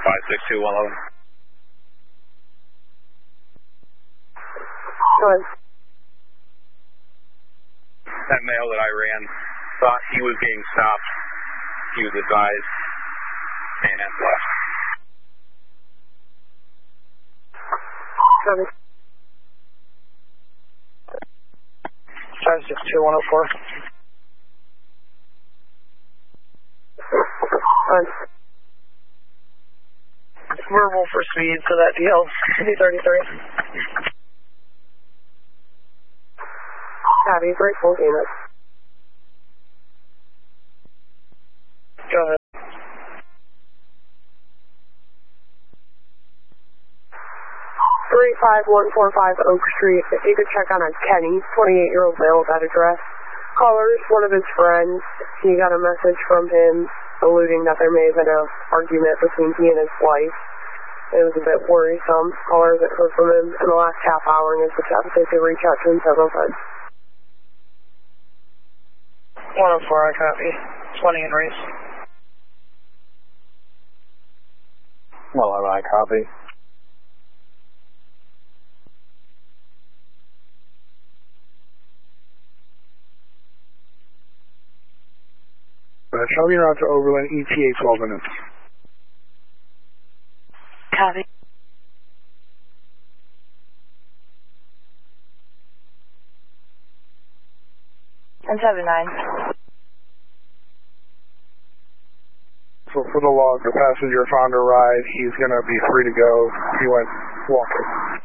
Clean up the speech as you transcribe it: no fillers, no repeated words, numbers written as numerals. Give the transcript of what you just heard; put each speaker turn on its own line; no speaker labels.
56211.
Go ahead.
That male that I ran thought he was being stopped. He was advised and left.
Copy.
562-104. Verbal for speed, so that DL 33.
Copy, break full unit.
Go ahead.
35145 Oak Street. If you could check on a Kenny, 28-year-old male at that address. Caller's one of his friends. He got a message from him alluding that there may have been an argument between he and his wife. It was a bit worrisome. Caller hasn't heard from him in the last half hour and is attempting to reach out to him several times.
104, I copy. 20 in race.
Well, I copy.
Shelby route to Overland, ETA 12 minutes.
Copy. And 79.
So for the log, the passenger found a ride. He's going to be free to go. He went walking.